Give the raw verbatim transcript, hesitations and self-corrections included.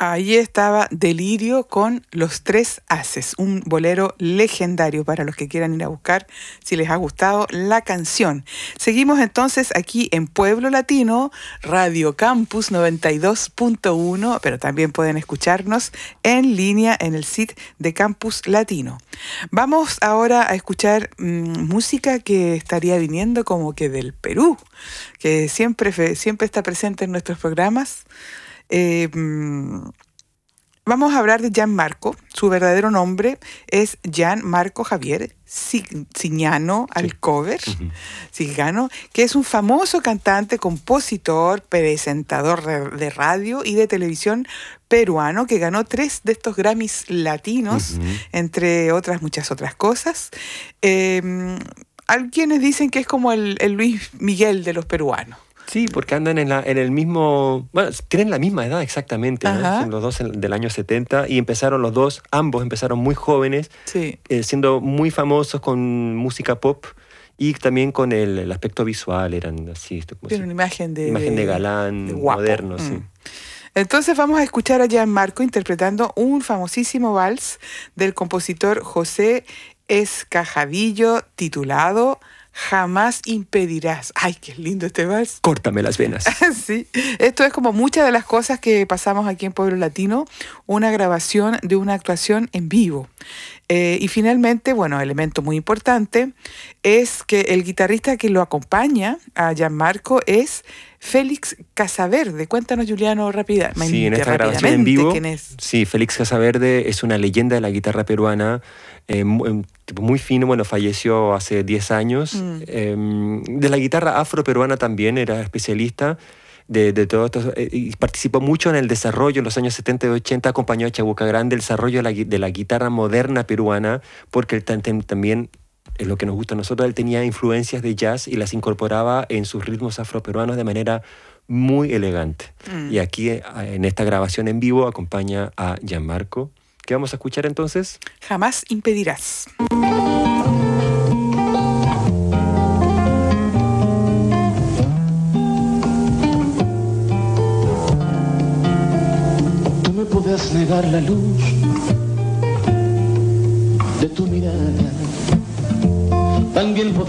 Ahí estaba Delirio con Los Tres Haces, un bolero legendario para los que quieran ir a buscar si les ha gustado la canción. Seguimos entonces aquí en Pueblo Latino, Radio Campus noventa y dos punto uno, pero también pueden escucharnos en línea en el sitio de Campus Latino. Vamos ahora a escuchar mmm, música que estaría viniendo como que del Perú, que siempre, siempre está presente en nuestros programas. Eh, vamos a hablar de Gianmarco. Su verdadero nombre es Gianmarco Javier Cignano Alcover, sí. Cigano, que es un famoso cantante, compositor, presentador de radio y de televisión peruano que ganó tres de estos Grammys latinos, uh-huh. entre otras muchas otras cosas. Eh, hay quienes dicen que es como el, el Luis Miguel de los peruanos. Sí, porque andan en, la, en el mismo... Bueno, tienen la misma edad exactamente, ¿no? Son los dos en, del año setenta y empezaron los dos, ambos empezaron muy jóvenes, sí. eh, siendo muy famosos con música pop y también con el, el aspecto visual, eran así... Tiene una imagen de... Imagen de galán, de moderno, mm. sí. Entonces vamos a escuchar a Gianmarco interpretando un famosísimo vals del compositor José Escajadillo titulado... Jamás impedirás. Ay, qué lindo este vals. Córtame las venas. Sí, esto es como muchas de las cosas que pasamos aquí en Pueblo Latino, una grabación de una actuación en vivo. Eh, y finalmente, bueno, elemento muy importante es que el guitarrista que lo acompaña a Gianmarco es Félix Casaverde. Cuéntanos, Juliano, rápidamente. Sí, en esta grabación en vivo, ¿quién es? Sí, Félix Casaverde es una leyenda de la guitarra peruana, eh, muy, tipo muy fino, bueno, falleció hace diez años. Mm. Eh, de la guitarra afroperuana también era especialista. De, de todo esto, eh, y participó mucho en el desarrollo en los años setenta y ochenta, acompañó a Chabuca Grande el desarrollo de la, de la guitarra moderna peruana, porque él t- también, es lo que nos gusta a nosotros, él tenía influencias de jazz y las incorporaba en sus ritmos afroperuanos de manera muy elegante. Mm. Y aquí, en esta grabación en vivo, acompaña a Gianmarco. ¿Qué vamos a escuchar entonces? Jamás impedirás. Podés negar la luz de tu mirada, también podés